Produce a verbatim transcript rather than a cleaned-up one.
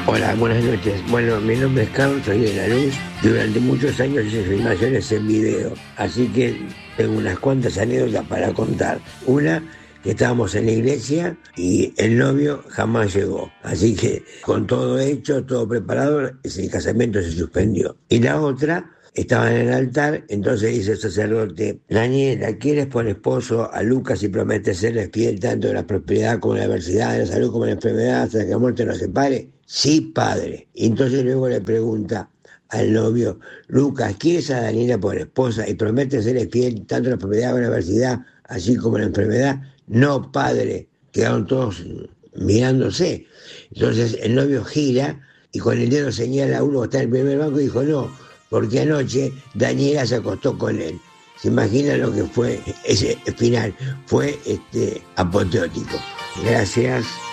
Hola, buenas noches. Bueno, mi nombre es Carlos, soy de La Luz y durante muchos años hice filmaciones en video, así que tengo unas cuantas anécdotas para contar. Una, que estábamos en la iglesia y el novio jamás llegó, así que con todo hecho, todo preparado, el casamiento se suspendió. Y la otra, estaba en el altar, entonces dice el sacerdote: Daniela, ¿quieres por esposo a Lucas y prometes serle fiel tanto en la prosperidad como en la adversidad, en la salud como en la enfermedad, hasta que la muerte nos separe? Sí, padre. Y entonces luego le pregunta al novio: Lucas, ¿quieres a Daniela por esposa y prometes serle fiel tanto en la prosperidad como en la adversidad, así como en la enfermedad? No, padre. Quedaron todos mirándose. Entonces el novio gira y con el dedo señala a uno que está en el primer banco y dijo: no, porque anoche Daniela se acostó con él. ¿Se imagina lo que fue ese final? Fue este, apoteótico. Gracias.